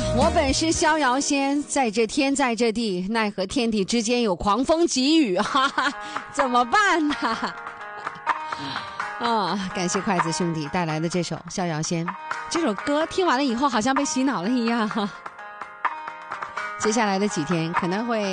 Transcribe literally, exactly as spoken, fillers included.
我本是逍遥仙，在这天在这地，奈何天地之间有狂风急雨，哈哈，怎么办呢？啊，感谢筷子兄弟带来的这首《逍遥仙》，这首歌听完了以后好像被洗脑了一样哈。接下来的几天可能会